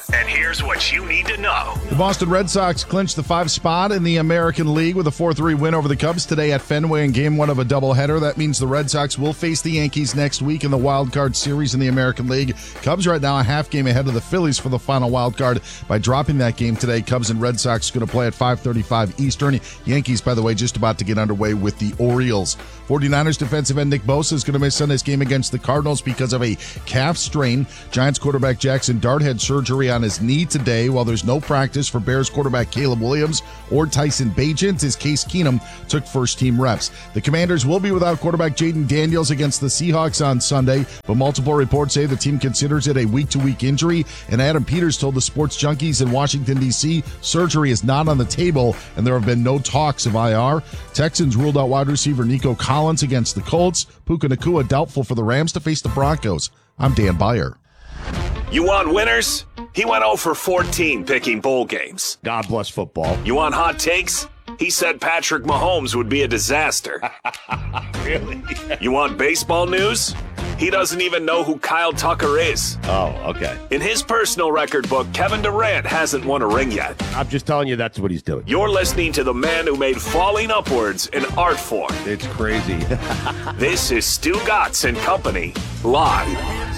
And here's what you need to know. The Boston Red Sox clinched the 5 spot in the American League with a 4-3 win over the Cubs today at Fenway in Game 1 of a doubleheader. That means the Red Sox will face the Yankees next week in the wild card series in the American League. Cubs right now a half game ahead of the Phillies for the final wild card by dropping that game today. Cubs and Red Sox going to play at 5:35 Eastern. Yankees, by the way, just about to get underway with the Orioles. 49ers defensive end Nick Bosa is going to miss Sunday's game against the Cardinals because of a calf strain. Giants quarterback Jackson Dart had surgery on his knee today, while there's no practice for Bears quarterback Caleb Williams or Tyson Bagent as Case Keenum took first-team reps. The Commanders will be without quarterback Jaden Daniels against the Seahawks on Sunday, but multiple reports say the team considers it a week-to-week injury, and Adam Peters told the Sports Junkies in Washington, D.C., surgery is not on the table, and there have been no talks of IR. Texans ruled out wide receiver Nico Collins against the Colts. Puka Nacua doubtful for the Rams to face the Broncos. I'm Dan Beyer. You want winners? He went 0 for 14 picking bowl games. God bless football. You want hot takes? He said Patrick Mahomes would be a disaster. Really? You want baseball news? He doesn't even know who Kyle Tucker is. Oh, okay. In his personal record book, Kevin Durant hasn't won a ring yet. I'm just telling you that's what he's doing. You're listening to the man who made falling upwards an art form. It's crazy. This is Stu Gatz and Company, live.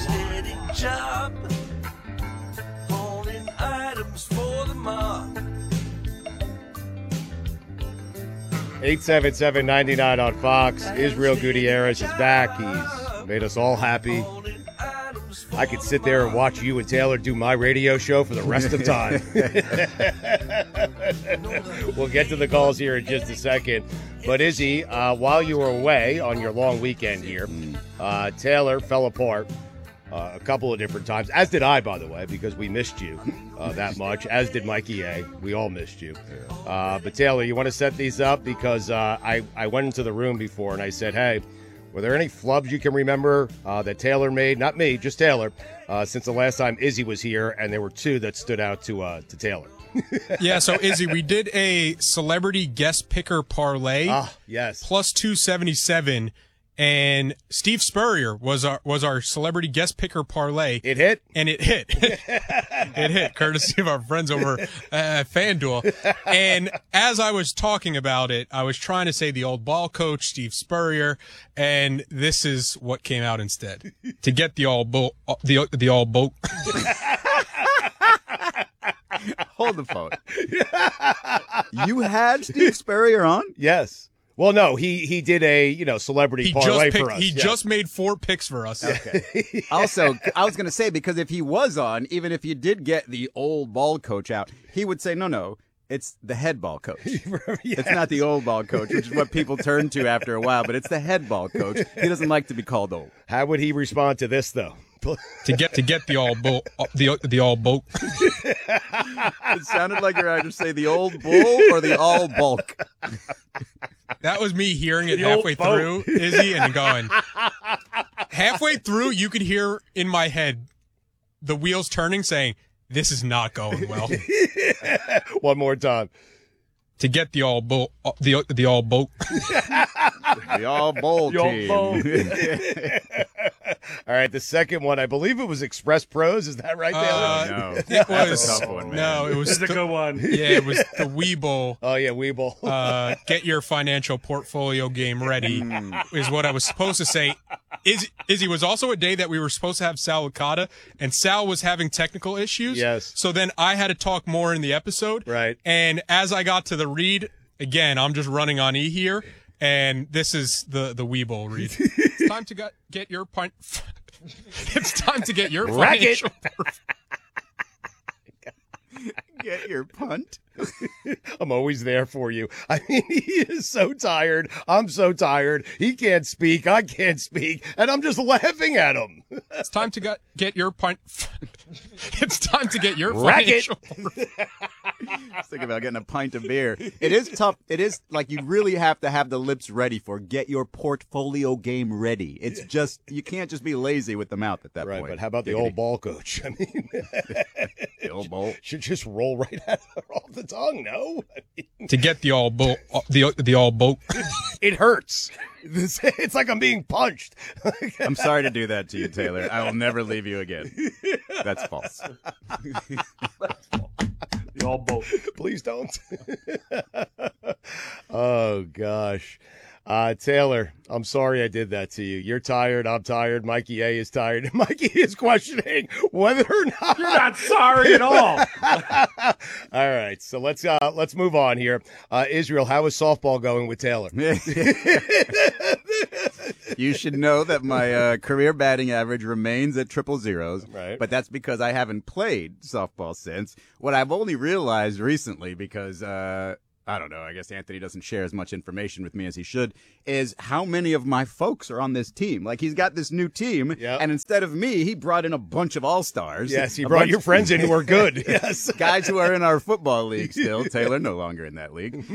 877-99 on Fox. Israel Gutierrez is back. He's made us all happy. I could sit there and watch you and Taylor do my radio show for the rest of time. We'll get to the calls here in just a second. But Izzy, while you were away on your long weekend here, Taylor fell apart a couple of different times, as did I, by the way, because we missed you that much, as did Mikey A. We all missed you. But Taylor, you want to set these up? Because I went into the room before and I said, hey, were there any flubs you can remember that Taylor made? Not me, just Taylor, since the last time Izzy was here, and there were two that stood out to Taylor. Yeah, so Izzy, we did a celebrity guest picker parlay. Yes. Plus 277. And Steve Spurrier was our celebrity guest picker parlay. It hit? And it hit. It hit, courtesy of our friends over at FanDuel. And as I was talking about it, I was trying to say the old ball coach, Steve Spurrier, and this is what came out instead. To get the all boat. Hold the phone. You had Steve Spurrier on? Yes. Well, no, he did a celebrity parlay for us. He just made 4 picks for us. Okay. Also, I was going to say, because if he was on, even if you did get the old ball coach out, he would say, no, it's the head ball coach. Yes. It's not the old ball coach, which is what people turn to after a while, but it's the head ball coach. He doesn't like to be called old. How would he respond to this, though? to get the all boat, the all boat. It sounded like you're either say the old bull or the all bulk. That was me hearing it halfway through, Izzy, and going. Halfway through, you could hear in my head the wheels turning, saying, "This is not going well." One more time. To get the all boat, the all boat. The all bowl team. All right, the second one, I believe it was Express Pros. Is that right, Taylor? No. It was That's a tough one, man. no, it was This is a good one. Yeah, it was the Weeble. Oh yeah, Weeble. Get your financial portfolio game ready is what I was supposed to say. Izzy was also a day that we were supposed to have Sal Licata, and Sal was having technical issues. Yes. So then I had to talk more in the episode. Right. And as I got to the read, again, I'm just running on E here, and this is the Weeble read. It's time to get your pint. It's time to get your financial. Get your punt. I'm always there for you. I mean, he is so tired. I'm so tired. He can't speak. I can't speak. And I'm just laughing at him. It's time to get your pint. It's time to get your Racket. financial. Just think about getting a pint of beer. It is tough. It is like you really have to have the lips ready for get your portfolio game ready. It's just, you can't just be lazy with the mouth at that Right, point. but how about the old ball coach? I mean, The old ball. should just roll right out off the tongue, no? I mean, To get the all boat, the all boat. it hurts. It's like I'm being punched. I'm sorry to do that to you, Taylor. I will never leave you again. That's false. Y'all both. Please don't. Oh, gosh. Taylor, I'm sorry I did that to you. You're tired. I'm tired. Mikey A is tired. Mikey is questioning whether or not You're not sorry at all. All right, so let's move on here. Israel, how is softball going with Taylor? You should know that my career batting average remains at triple zeros, Right. but that's because I haven't played softball since. What I've only realized recently, because I don't know, I guess Anthony doesn't share as much information with me as he should, is how many of my folks are on this team. Like, he's got this new team, Yep. and instead of me, he brought in a bunch of all-stars. Yes, he A brought bunch- your friends in who are good. Yes. Guys who are in our football league still. Taylor no longer in that league.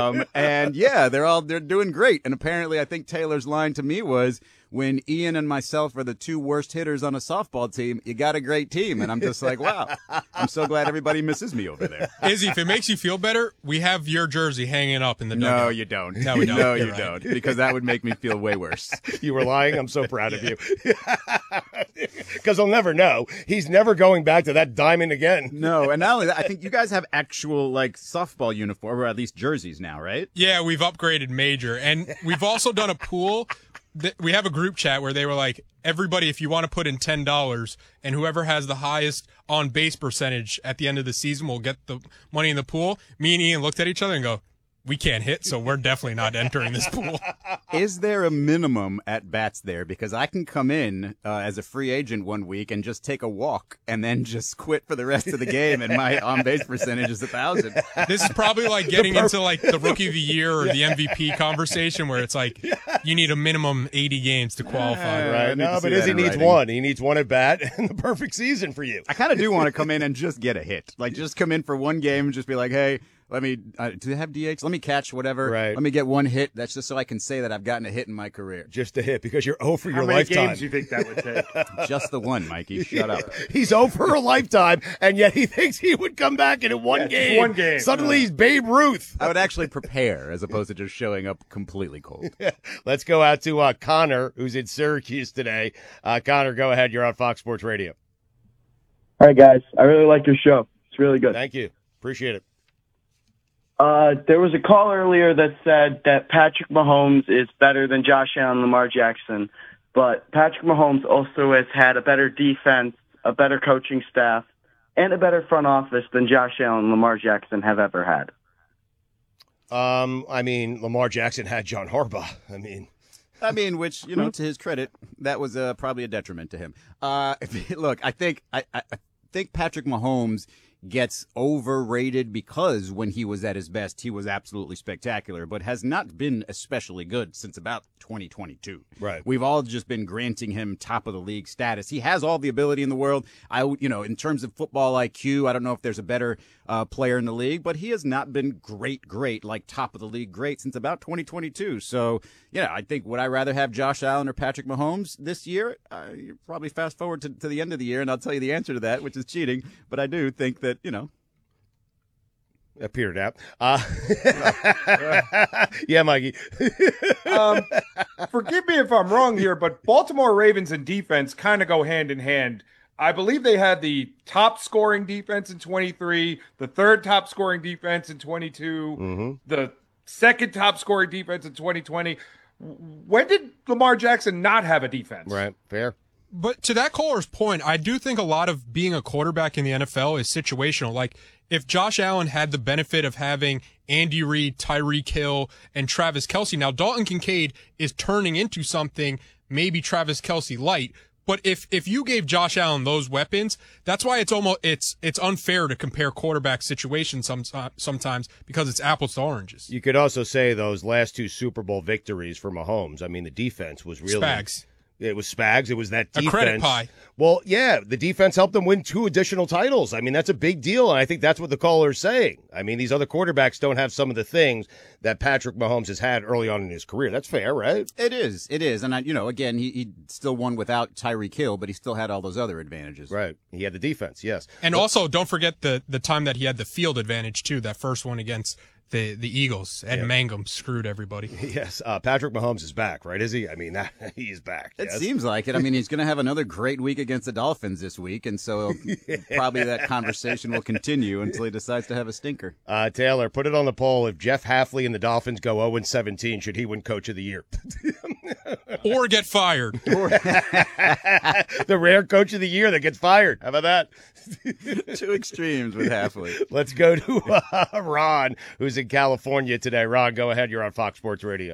And yeah, they're doing great. And apparently I think Taylor's line to me was, when Ian and myself are the two worst hitters on a softball team, you got a great team. And I'm just like, wow, I'm so glad everybody misses me over there. Izzy, if it makes you feel better, we have your jersey hanging up in the No, dugout. you don't. No, we don't. No, You're you right. don't. Because that would make me feel way worse. You were lying. I'm so proud of you. Because he'll never know. He's never going back to that diamond again. No, and not only that, I think you guys have actual, like, softball uniform, or at least jerseys now, right? Yeah, we've upgraded major. And we've also done a pool. We have a group chat where they were like, everybody, if you want to put in $10 and whoever has the highest on base percentage at the end of the season will get the money in the pool. Me and Ian looked at each other and go, we can't hit, so we're definitely not entering this pool. Is there a minimum at bats there? Because I can come in as a free agent one week and just take a walk and then just quit for the rest of the game, and my on-base percentage is 1,000. This is probably like getting into like the rookie of the year or the MVP conversation where it's like you need a minimum 80 games to qualify. I Right. need No, to but see that Izzy in needs writing. one. He needs one at bat and the perfect season for you. I kind of do want to come in and just get a hit. Like, just come in for one game and just be like, hey, let me, do they have DH? Let me catch whatever. Right. Let me get one hit. That's just so I can say that I've gotten a hit in my career. Just a hit because you're 0 for How your many lifetime. games do you think that would take? Just the one, Mikey. Shut up. He's 0 for a lifetime, and yet he thinks he would come back in one just game. one game. Suddenly he's Babe Ruth. I would actually prepare as opposed to just showing up completely cold. Let's go out to Connor, who's in Syracuse today. Connor, go ahead. You're on Fox Sports Radio. All right, guys. I really like your show. It's really good. Thank you. Appreciate it. There was a call earlier that said that Patrick Mahomes is better than Josh Allen and Lamar Jackson, but Patrick Mahomes also has had a better defense, a better coaching staff, and a better front office than Josh Allen and Lamar Jackson have ever had. I mean, Lamar Jackson had John Harbaugh. I mean, which, you know, to his credit, that was probably a detriment to him. Look, I think Patrick Mahomes gets overrated because when he was at his best, he was absolutely spectacular, but has not been especially good since about 2022. Right. We've all just been granting him top of the league status. He has all the ability in the world. In terms of football IQ, I don't know if there's a better player in the league, but he has not been great, like top of the league great since about 2022. So, I think would I rather have Josh Allen or Patrick Mahomes this year? You probably fast forward to the end of the year, and I'll tell you the answer to that, which is cheating. But I do think that, Peter Knapp. Yeah, Mikey. Forgive me if I'm wrong here, but Baltimore Ravens and defense kind of go hand in hand. I believe they had the top scoring defense in 23, the third top scoring defense in 22, the second top scoring defense in 2020. When did Lamar Jackson not have a defense? Right. Fair. But to that caller's point, I do think a lot of being a quarterback in the NFL is situational. Like, if Josh Allen had the benefit of having Andy Reid, Tyreek Hill, and Travis Kelce, now Dalton Kincaid is turning into something maybe Travis Kelce light. But if you gave Josh Allen those weapons, that's why it's unfair to compare quarterback situations sometimes because it's apples to oranges. You could also say those last two Super Bowl victories for Mahomes. I mean, the defense was really Spags. It was Spags. It was that defense. A credit pie. Well, yeah, the defense helped them win 2 additional titles. I mean, that's a big deal, and I think that's what the caller is saying. I mean, these other quarterbacks don't have some of the things that Patrick Mahomes has had early on in his career. That's fair, right? It is. And again, he still won without Tyreek Hill, but he still had all those other advantages. Right. He had the defense, yes. And also, don't forget the time that he had the field advantage, too, that first one against the Eagles. Ed Mangum screwed everybody. Yes, Patrick Mahomes is back, right? Is he? I mean, he's back. It yes? seems like it. I mean, he's going to have another great week against the Dolphins this week, and so probably that conversation will continue until he decides to have a stinker. Taylor, put it on the poll. If Jeff Hafley and the Dolphins go 0-17, should he win Coach of the Year? Or get fired. The rare Coach of the Year that gets fired. How about that? Two extremes with Hafley. Let's go to Ron, who's in California today. Ron, go ahead. You're on Fox Sports Radio.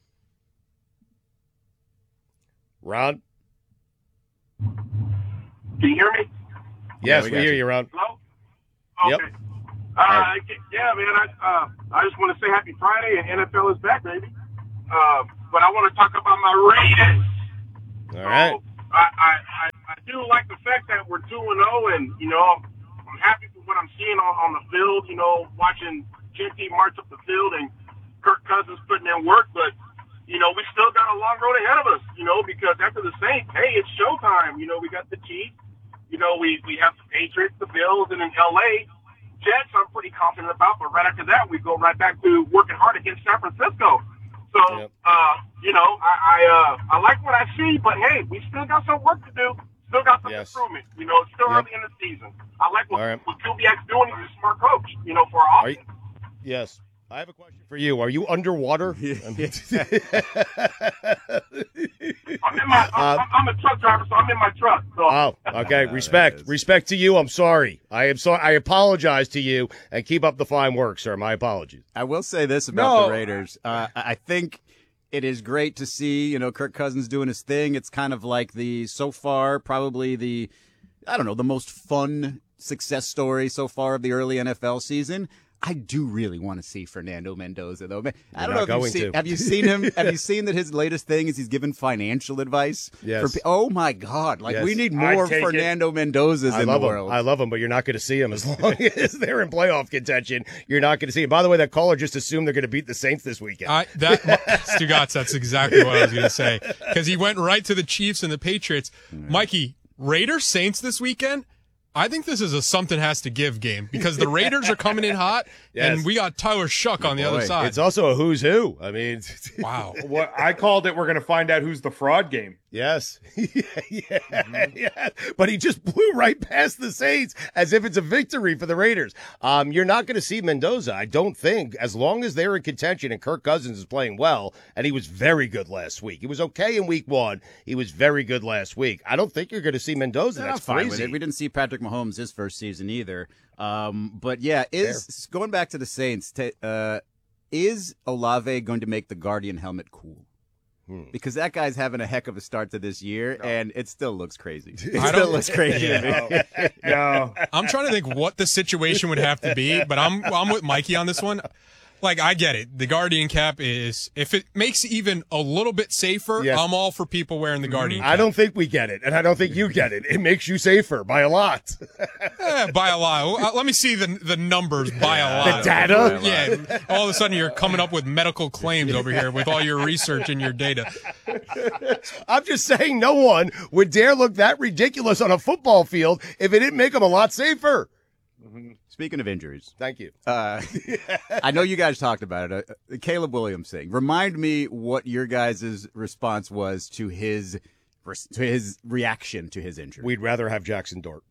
Ron? Can you hear me? Yes, we we got hear you. you, Ron. Hello? Yep. Okay. Yeah, man, I just want to say happy Friday, and NFL is back, baby. But I want to talk about my Raiders. All right. So, I do like the fact that we're 2-0, and, you know, I'm happy with what I'm seeing on the field, you know, watching JT march up the field and Kirk Cousins putting in work, but, you know, we still got a long road ahead of us, you know, because after the Saints, hey, it's showtime. You know, we got the Chiefs, you know, we have the Patriots, the Bills, and in L.A., Jets I'm pretty confident about, but right after that, we go right back to working hard against San Francisco. So, you know, I like what I see, but hey, we still got some work to do. Still got some improvement. You know, it's still early in the season. I like what Kubiak's doing. He's a smart coach, you know, for our offense. Yes. I have a question for you. Are you underwater? I'm a truck driver, so I'm in my truck. So. Okay. Respect to you. I'm sorry. I am sorry. I apologize to you, and keep up the fine work, sir. My apologies. I will say this about the Raiders. I think it is great to see, you know, Kirk Cousins doing his thing. It's kind of like so far, probably the most fun success story so far of the early NFL season. I do really want to see Fernando Mendoza, though. I don't know if have you seen him? Have you seen that his latest thing is he's given financial advice? Yes. Oh, my God. Like, we need more Fernando Mendozas in the world. I love him, but you're not going to see him as long as they're in playoff contention. You're not going to see him. By the way, that caller just assumed they're going to beat the Saints this weekend. Stugotz, that's exactly what I was going to say. Because he went right to the Chiefs and the Patriots. Mikey, Raiders, Saints this weekend? I think this is a something has to give game because the Raiders are coming in hot, and we got Tyler Shuck on the other side. It's also a who's who. I mean, wow. What I called it, we're going to find out who's the fraud game. Yes. Yeah. But he just blew right past the Saints as if it's a victory for the Raiders. You're not going to see Mendoza, I don't think, as long as they're in contention and Kirk Cousins is playing well, and he was very good last week. He was okay in week 1. He was very good last week. I don't think you're going to see Mendoza. That's fine crazy. with it. We didn't see Patrick Mahomes his first season either. But yeah, going back to the Saints, is Olave going to make the Guardian helmet cool? Because that guy's having a heck of a start to this year, and it still looks crazy. It still looks crazy to me. No. I'm trying to think what the situation would have to be, but I'm with Mikey on this one. Like, I get it. The Guardian cap is, if it makes it even a little bit safer, I'm all for people wearing the Guardian cap. I don't think we get it, and I don't think you get it. It makes you safer by a lot. By a lot. Let me see the numbers by a lot. The data? Yeah. All of a sudden, you're coming up with medical claims over here with all your research and your data. I'm just saying no one would dare look that ridiculous on a football field if it didn't make them a lot safer. Speaking of injuries. Thank you. I know you guys talked about it. The Caleb Williams thing. Remind me what your guys' response was to his reaction to his injury. We'd rather have Jackson Dart.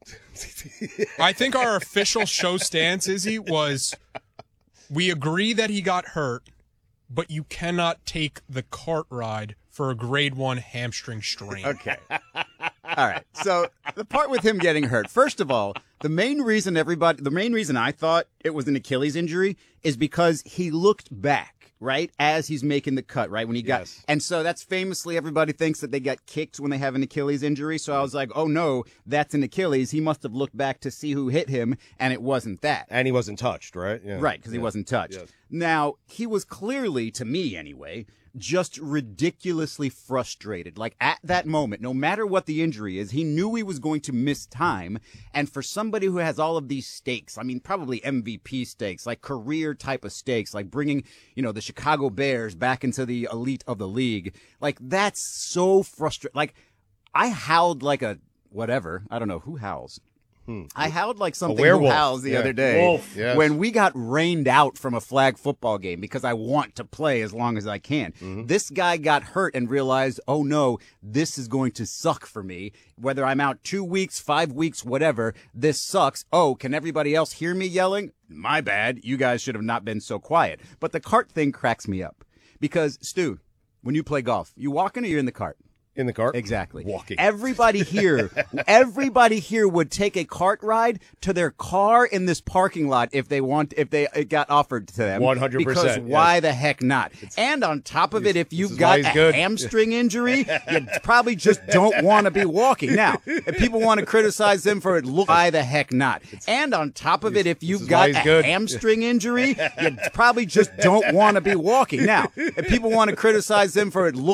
I think our official show stance, Izzy, was we agree that he got hurt, but you cannot take the cart ride for a grade 1 hamstring strain. Okay. All right. So the part with him getting hurt, first of all, the main reason I thought it was an Achilles injury is because he looked back, right, as he's making the cut, right, when he got, and so that's famously everybody thinks that they got kicked when they have an Achilles injury. So I was like, oh no, that's an Achilles. He must have looked back to see who hit him, and it wasn't that. And he wasn't touched, right? Yeah. Right, because he wasn't touched. Yes. Now, he was clearly, to me anyway, just ridiculously frustrated. Like, at that moment, no matter what the injury is, he knew he was going to miss time. And for somebody who has all of these stakes, I mean, probably MVP stakes, like career type of stakes, like bringing, the Chicago Bears back into the elite of the league, like, that's so frustrating. Like, I howled like a whatever. I don't know who howls. I howled like something werewolf. who howls the Yeah. other day Wolf. Yes. when we got rained out from a flag football game because I want to play as long as I can. This guy got hurt and realized, oh no, this is going to suck for me. Whether I'm out 2 weeks, 5 weeks, whatever, this sucks. Oh, can everybody else hear me yelling? My bad. You guys should have not been so quiet. But the cart thing cracks me up because, Stu, when you play golf, you walking or you're in the cart? In the cart? Exactly. Walking. Everybody here would take a cart ride to their car in this parking lot if it got offered to them. 100%, Because why the heck not? And on top of it, if you've is got why he's a good. hamstring injury, you probably just don't want to be walking. Now, if people want to criticize them for it, why the heck not? And on top of it, if you've is got why he's a good. hamstring injury, you probably just don't want to be walking. Now, if people want to criticize them for it,